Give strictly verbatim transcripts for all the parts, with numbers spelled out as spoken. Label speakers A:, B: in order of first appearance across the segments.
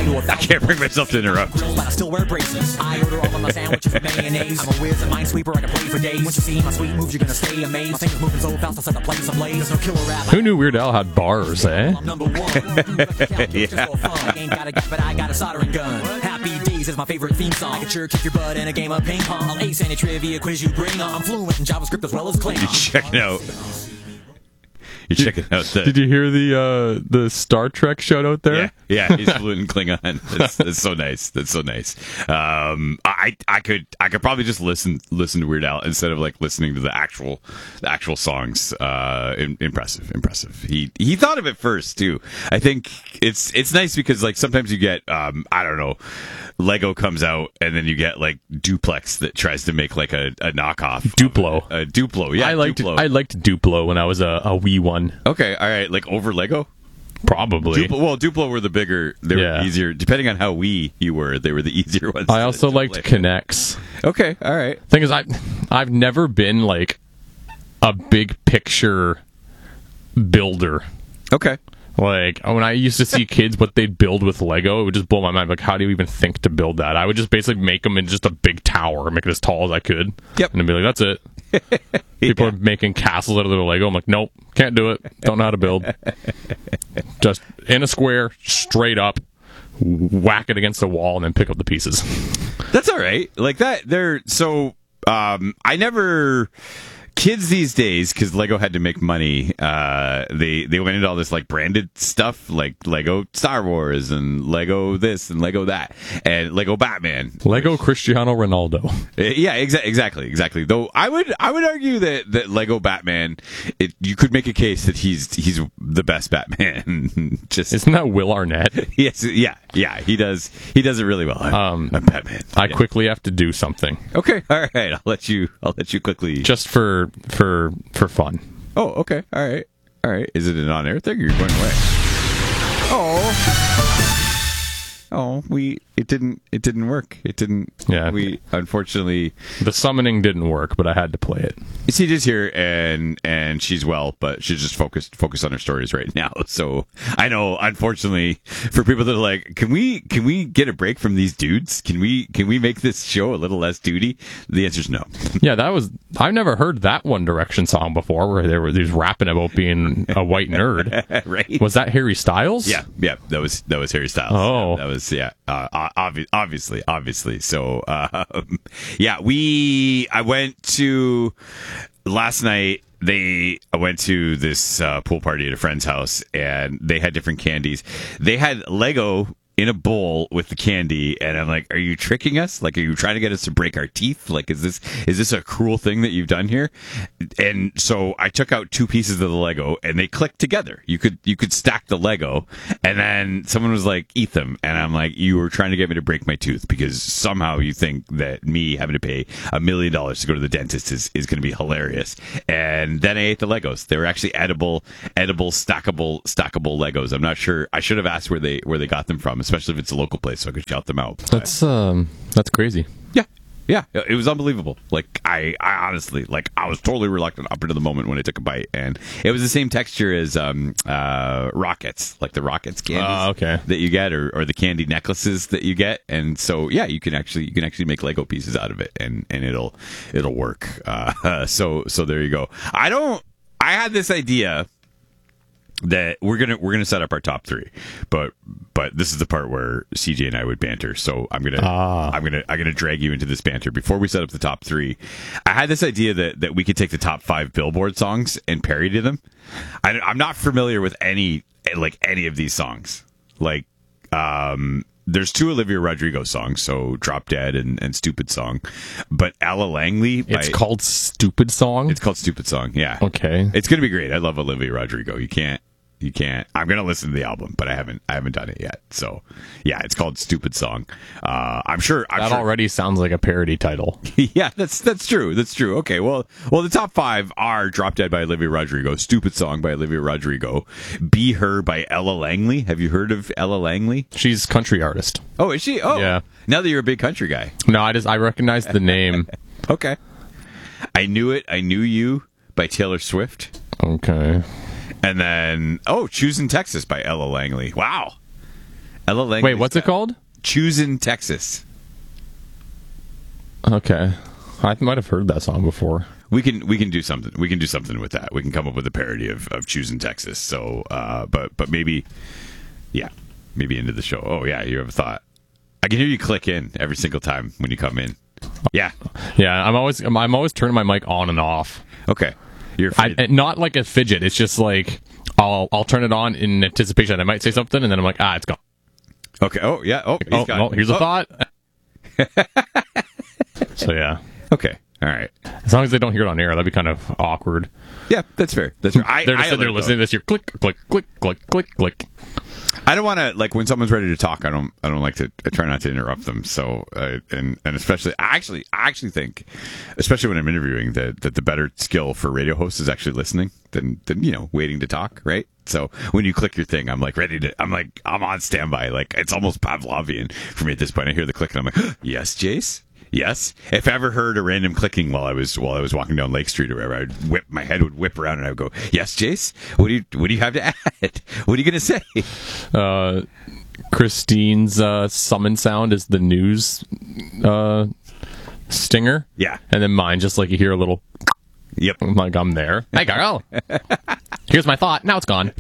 A: to a
B: I can't bring myself to interrupt.
A: grills, but I still wear braces. I order all of my sandwiches with mayonnaise. I'm a whiz, a minesweeper, I can play for days. Once you see my sweet moves, you're gonna stay amazed. My fingers moving so fast, I set the place ablaze. There's no killer rap.
C: Who knew Weird Al had bars, eh?
A: I'm number one.
B: Yeah.
A: Just for fun. Ain't got a gat, but I got a soldering gun. Happy Days is my favorite theme song. I can sure kick your butt in a game of ping pong. I'll ace any trivia quiz you bring on. I'm fluent in JavaScript as well as Klingon.
B: You're checking out. You're checking out the.
C: Did you hear the uh, the Star Trek shout out there?
B: Yeah, yeah, he's fluent in Klingon. That's, that's so nice. That's so nice. Um, I I could I could probably just listen listen to Weird Al instead of like listening to the actual the actual songs. Uh, in, impressive, impressive. He he thought of it first too. I think it's it's nice because like sometimes you get um I don't know, Lego comes out and then you get like Duplex that tries to make like a, a knockoff.
C: Duplo.
B: A, a Duplo. Yeah,
C: I liked
B: Duplo.
C: I liked Duplo when I was a, a wee one.
B: Okay, all right, like over Lego.
C: Probably.
B: Duplo, well, Duplo were the bigger. They were
C: Yeah.
B: easier. Depending on how wee you were, they were the easier ones.
C: I
B: to-
C: also
B: to
C: liked
B: play.
C: Connects.
B: Okay, all right.
C: Thing is, I I've never been like a big picture builder.
B: Okay.
C: Like when I used to see kids what they'd build with Lego, it would just blow my mind. Like, how do you even think to build that? I would just basically make them in just a big tower, make it as tall as I could.
B: Yep.
C: And then be like, that's it. People are making castles out of little Lego. I'm like, nope, can't do it. Don't know how to build. Just in a square, straight up, whack it against the wall, and then pick up the pieces.
B: That's all right. Like that. They're so. Um, I never. Kids these days, because Lego had to make money, uh, they they went into all this like branded stuff, like Lego Star Wars and Lego this and Lego that and Lego Batman.
C: Lego Cristiano Ronaldo.
B: Uh, Yeah, exa- exactly, exactly. Though I would, I would argue that, that Lego Batman, it, you could make a case that he's he's the best Batman. Just
C: Isn't that Will Arnett?
B: yes, yeah, yeah. He does, he does it really well. I'm,
C: Um,
B: I'm Batman.
C: I
B: Yeah.
C: quickly have to do something.
B: Okay, all right. I'll let you. I'll let you quickly.
C: Just for for for fun.
B: Oh, okay. All right. All right. Is it an on-air thing or you're going away? Oh. Oh, we it didn't it didn't work. It didn't
C: Yeah.
B: we unfortunately
C: The summoning didn't work, but I had to play it.
B: C J's here and and she's well, but she's just focused focused on her stories right now. So I know, unfortunately, for people that are like, can we can we get a break from these dudes? Can we can we make this show a little less duty? The answer is no.
C: Yeah, that was. I've never heard that One Direction song before, where they were these rapping about being a white nerd.
B: Right?
C: Was that Harry Styles?
B: Yeah, yeah, that was that was Harry Styles.
C: Oh.
B: that was yeah, uh, obvi- obviously, obviously. So, um, yeah, we. I went to last night. They I went to this uh, pool party at a friend's house, and they had different candies. They had Lego in a bowl with the candy, and I'm like, are you tricking us? Like, are you trying to get us to break our teeth? Like, is this is this a cruel thing that you've done here? And so I took out two pieces of the Lego, and they clicked together. You could you could stack the Lego, and then someone was like, eat them, and I'm like, you were trying to get me to break my tooth because somehow you think that me having to pay a million dollars to go to the dentist is, is going to be hilarious. And then I ate the Legos. They were actually edible, edible, stackable, stackable Legos. I'm not sure. I should have asked where they where they got them from, especially if it's a local place, so I could shout them out. But,
C: That's um. That's crazy.
B: yeah. Yeah, it was unbelievable. Like, I, I honestly, like, I was totally reluctant up until the moment when I took a bite, and it was the same texture as um, uh, Rockets, like the Rockets candies
C: Oh, okay.
B: that you get, or, or the candy necklaces that you get, and so yeah, you can actually you can actually make Lego pieces out of it, and, and it'll it'll work. Uh, so so there you go. I don't. I had this idea that we're gonna we're gonna set up our top three, but but this is the part where C J and I would banter. So I'm gonna
C: Ah.
B: I'm gonna I'm gonna drag you into this banter before we set up the top three. I had this idea that that we could take the top five Billboard songs and parody them. I, I'm not familiar with any like any of these songs. Like um, there's two Olivia Rodrigo songs, so Drop Dead and, and Stupid Song, but Ella Langley.
C: It's
B: by-
C: called Stupid Song.
B: It's called Stupid Song. Yeah.
C: Okay.
B: It's gonna be great. I love Olivia Rodrigo. You can't. You can't. I'm gonna listen to the album, but I haven't. I haven't done it yet. So, yeah, it's called "Stupid Song." Uh, I'm sure. I'm
C: that
B: sure,
C: already sounds like a parody title.
B: yeah, that's that's true. That's true. Okay. Well, well, the top five are "Drop Dead" by Olivia Rodrigo, "Stupid Song" by Olivia Rodrigo, "Be Her" by Ella Langley. Have you heard of Ella Langley?
C: She's a country artist.
B: Oh, is she? Oh,
C: Yeah.
B: Now that you're a big country guy.
C: No, I just I recognize the name.
B: Okay. I Knew It. I Knew You by Taylor Swift.
C: Okay.
B: And then, oh, Choosing Texas by Ella Langley. Wow. Ella Langley.
C: Wait, what's it called?
B: Choosin' Texas.
C: Okay, I might have heard that song before.
B: We can we can do something. We can do something with that. We can come up with a parody of, of Choosin' Texas. So, uh, but but maybe, yeah, maybe into the show. Oh yeah, you have a thought. I can hear you click in every single time when you come in. Yeah,
C: yeah. I'm always I'm, I'm always turning my mic on and off.
B: Okay, you're
C: I, not like a fidget. It's just like I'll I'll turn it on in anticipation I might say something, and then I'm like, ah, it's gone.
B: Okay. Oh yeah. Oh, he's
C: oh
B: got
C: well, here's
B: oh.
C: a thought. So yeah.
B: Okay. All right.
C: As long as they don't hear it on air, that'd be kind of awkward.
B: Yeah, that's fair. That's fair. I,
C: They're just
B: I
C: sitting there
B: like
C: listening to this. You're click, click, click, click, click, click.
B: I don't want to like when someone's ready to talk. I don't. I don't like to. I try not to interrupt them. So uh, and and especially, I actually, I actually think, especially when I'm interviewing, that that the better skill for radio hosts is actually listening than than you know waiting to talk. Right. So when you click your thing, I'm like ready to. I'm like I'm on standby. Like it's almost Pavlovian for me at this point. I hear the click and I'm like, yes, Jace. Yes. If I ever heard a random clicking while I was while I was walking down Lake Street or wherever, I'd whip my head would whip around and I would go, "Yes, Jace. What do you what do you have to add? What are you going to say?"
C: Uh, Christine's uh, summon sound is the news uh, stinger.
B: Yeah.
C: And then mine, just like you hear a little.
B: Yep.
C: I'm like I'm there. Hey, girl. Here's my thought. Now it's gone.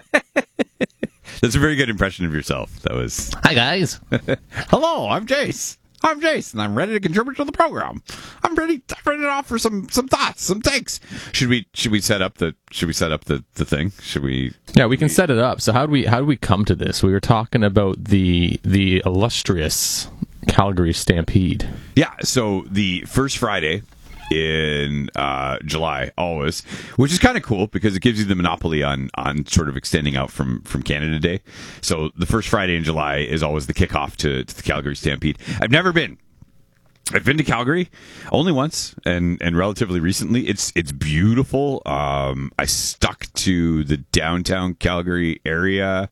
B: That's a very good impression of yourself. That was.
C: Hi guys.
B: Hello, I'm Jace. I'm Jason. I'm ready to contribute to the program. I'm ready. I'm ready to offer some, some thoughts, some takes. Should we should we set up the should we set up the, the thing? Should we?
C: Yeah, we can set it up. So how do we how do we come to this? We were talking about the the illustrious Calgary Stampede.
B: Yeah. So the first Friday in uh, July, always, which is kind of cool because it gives you the monopoly on on sort of extending out from from Canada Day. So the first Friday in July is always the kickoff to, to the Calgary Stampede. I've never been. I've been to Calgary only once, and, and relatively recently. It's it's beautiful. Um, I stuck to the downtown Calgary area,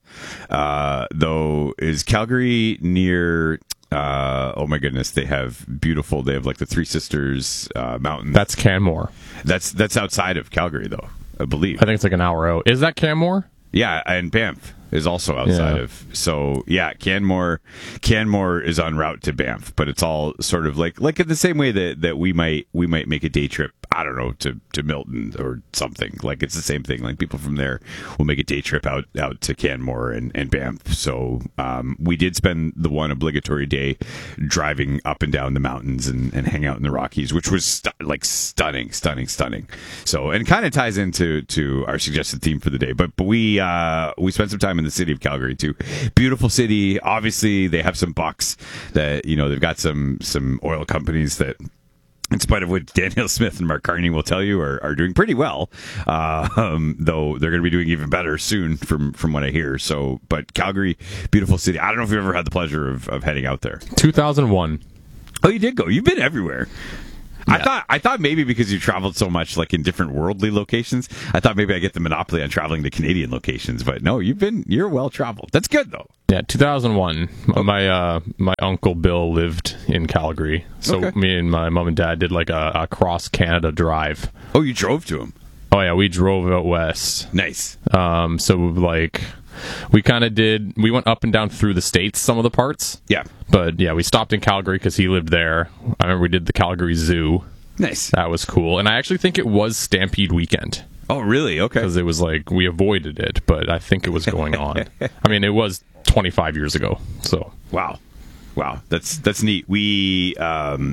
B: uh, though. Is Calgary near? Uh, oh my goodness, they have beautiful. They have like the Three Sisters uh, mountain.
C: That's Canmore.
B: That's that's outside of Calgary, though. I believe.
C: I think it's like an hour out. Is that Canmore?
B: Yeah, and Banff is also outside
C: Yeah.
B: of. So yeah, Canmore, Canmore is en route to Banff, but it's all sort of like like in the same way that, that we might we might make a day trip. I don't know to, to Milton or something. Like it's the same thing. Like people from there will make a day trip out out to Canmore and, and Banff. So um, we did spend the one obligatory day driving up and down the mountains and, and hang out in the Rockies, which was stu- like stunning, stunning, stunning. So and kind of ties into to our suggested theme for the day. But but we uh, we spent some time in the city of Calgary too. Beautiful city. Obviously, they have some bucks that you know they've got some some oil companies that, in spite of what Daniel Smith and Mark Carney will tell you, are, are doing pretty well. Uh, um, though they're going to be doing even better soon, from from what I hear. So, but Calgary, beautiful city. I don't know if you've ever had the pleasure of, of heading out there.
C: two thousand one.
B: Oh, you did go. You've been everywhere.
C: Yeah.
B: I thought I thought maybe because you traveled so much, like in different worldly locations, I thought maybe I get the monopoly on traveling to Canadian locations. But no, you've been you're well traveled. That's good though.
C: Yeah, two thousand one. My uh, my uncle Bill lived in Calgary, so
B: Okay.
C: me and my mom and dad did like a, a cross Canada drive.
B: Oh, you drove to him.
C: Oh yeah, we drove out west.
B: Nice.
C: Um, so like we kind of did. We went up and down through the states, some of the parts.
B: Yeah.
C: But yeah, we stopped in Calgary because he lived there. I remember we did the Calgary Zoo.
B: Nice.
C: That was cool, and I actually think it was Stampede weekend.
B: Oh, really? Okay.
C: Because it was like we avoided it, but I think it was going on. I mean, it was twenty-five years ago. So
B: Wow, wow, that's that's neat. We, um,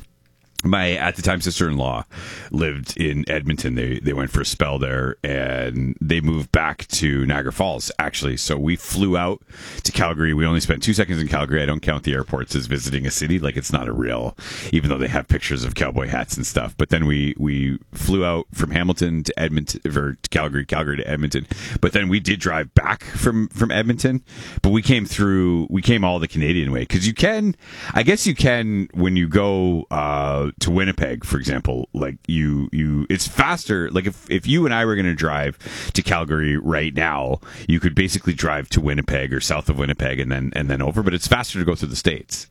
B: my at the time sister-in-law lived in Edmonton. They they went for a spell there, and they moved back to Niagara Falls. Actually, so we flew out to Calgary. We only spent two seconds in Calgary. I don't count the airports as visiting a city. Like it's not a real, even though they have pictures of cowboy hats and stuff. But then we we flew out from Hamilton to Edmonton, or to Calgary, Calgary to Edmonton. But then we did drive back from from Edmonton. But we came through. We came all the Canadian way because you can. I guess you can when you go uh, to Winnipeg, for example. Like you you, it's faster. Like if if you and I were going to drive to Calgary right now, you could basically drive to Winnipeg or south of Winnipeg and then and then over. But it's faster to go through the States.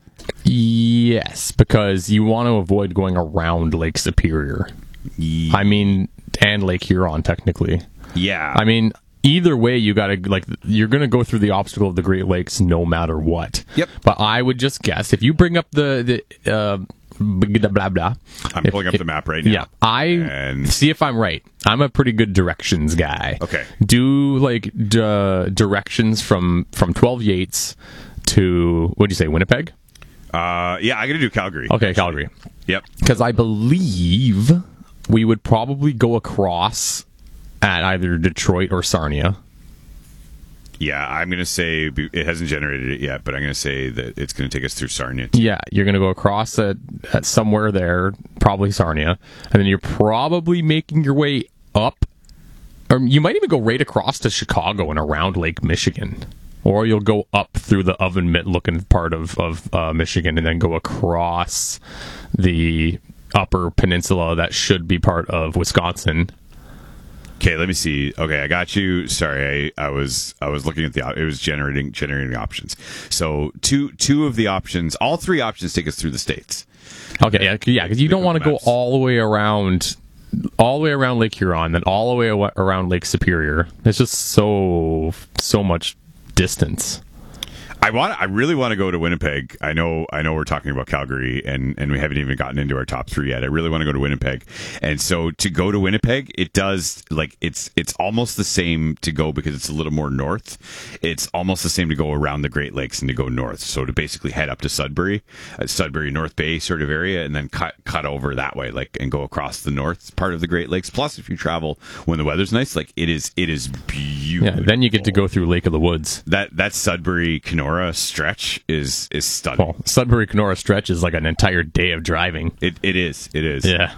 C: yes, because you want to avoid going around Lake Superior.
B: Ye-
C: I mean, and Lake Huron technically.
B: Yeah.
C: I mean, either way, you got to like you're going to go through the obstacle of the Great Lakes no matter what.
B: Yep.
C: But I would just guess if you bring up the the uh, blah blah blah.
B: I'm
C: if,
B: pulling up
C: if,
B: the map right now.
C: Yeah, I
B: and...
C: see if I'm right. I'm a pretty good directions guy.
B: Okay.
C: Do like d- uh, directions from from twelve Yates to what'd you say, Winnipeg?
B: Uh, yeah, I'm gonna do Calgary.
C: Okay, actually. Calgary.
B: Yep.
C: Because I believe we would probably go across at either Detroit or Sarnia.
B: Yeah, I'm going to say it hasn't generated it yet, but I'm going to say that it's going to take us through Sarnia. Too.
C: Yeah, you're going to go across at, at somewhere there, probably Sarnia, and then you're probably making your way up, or you might even go right across to Chicago and around Lake Michigan. Or you'll go up through the oven mitt-looking part of, of uh, Michigan and then go across the upper peninsula that should be part of Wisconsin.
B: Okay, let me see. Okay, I got you. Sorry, I, I was I was looking at the it was generating generating options. So two two of the options, all three options take us through the states.
C: Okay, yeah, yeah, because you don't want to go all the way around, all the way around Lake Huron, then all the way around Lake Superior. It's just so so much distance.
B: I want. I really want to go to Winnipeg. I know. I know. We're talking about Calgary, and, and we haven't even gotten into our top three yet. I really want to go to Winnipeg, and so to go to Winnipeg, it does like it's it's almost the same to go because it's a little more north. It's almost the same to go around the Great Lakes and to go north. So to basically head up to Sudbury, uh, Sudbury North Bay sort of area, and then cut cut over that way, like and go across the north part of the Great Lakes. Plus, if you travel when the weather's nice, like it is, it is beautiful.
C: Yeah, then you get to go through Lake of the Woods.
B: That that Sudbury Kenora stretch is is stunning.
C: Well, Sudbury Kenora stretch is like an entire day of driving.
B: It it is. It is.
C: Yeah.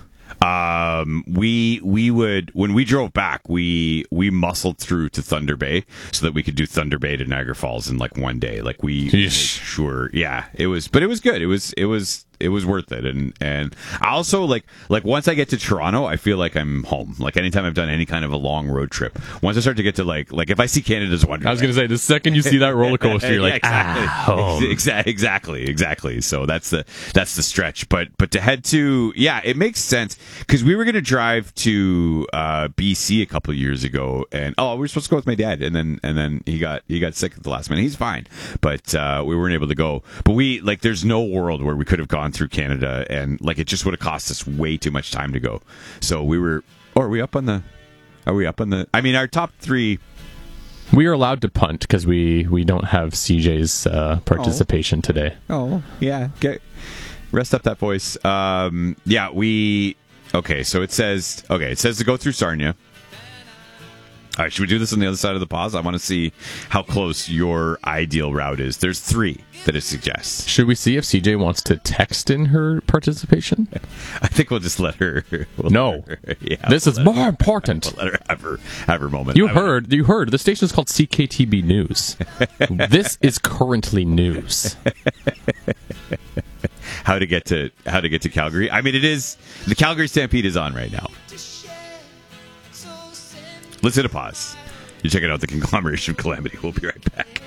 B: Um, we we would when we drove back, we we muscled through to Thunder Bay so that we could do Thunder Bay to Niagara Falls in like one day. Like we, we made sure, yeah, it was, but it was good. It was it was. It was worth it, and and I also like like once I get to Toronto, I feel like I'm home. Like anytime I've done any kind of a long road trip, once I start to get to like like if I see Canada's Wonderland,
C: I was going to say the second you see that roller coaster, you're like,
B: yeah, exactly,
C: ah, home.
B: exactly, exactly, exactly. So that's the that's the stretch. But but to head to yeah, it makes sense because we were going to drive to uh, B C a couple of years ago, and oh, we were supposed to go with my dad, and then and then he got he got sick at the last minute. He's fine, but uh, we weren't able to go. But we like there's no world where we could have gone through Canada and like it just would have cost us way too much time to go. So we were or are we up on the are we up on the I mean our top three
C: we are allowed to punt because we we don't have C J's uh, participation
B: oh.
C: today.
B: Oh yeah, get rest up that voice. Um yeah, we okay, so it says okay, it says to go through Sarnia. All right, should we do this on the other side of the pause? I want to see how close your ideal route is. There's three that it suggests.
C: Should we see if C J wants to text in her participation?
B: I think we'll just let her. We'll
C: no,
B: let her, yeah,
C: this
B: we'll
C: is more her, important.
B: We'll let her have her, have her moment.
C: You I heard, would... you heard. The station is called C K T B News. This is currently news.
B: How to get to how to get to Calgary? I mean, it is the Calgary Stampede is on right now. Let's hit a pause. You're checking out the Conglomeration of Calamity. We'll be right back.